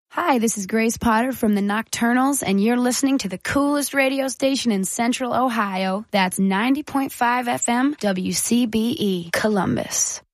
Hi, this is Grace Potter from the Nocturnals, and you're listening to the coolest radio station in Central Ohio. That's 90.5 FM WCBE, Columbus.